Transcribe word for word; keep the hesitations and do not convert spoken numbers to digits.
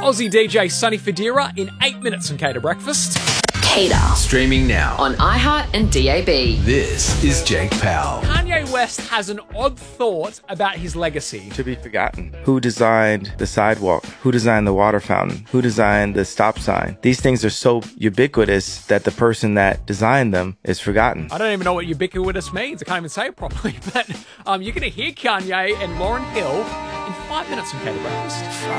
Aussie D J Sonny Fodera in eight minutes on Cater Breakfast. Cater. Streaming now On iHeart and D A B. This is Jake Powell. Kanye West has an odd thought about his legacy. To be forgotten. Who designed the sidewalk? Who designed the water fountain? Who designed the stop sign? These things are so ubiquitous that the person that designed them is forgotten. I don't even know what ubiquitous means. I can't even say it properly. But um, you're going to hear Kanye and Lauryn Hill in five minutes on Cater Breakfast.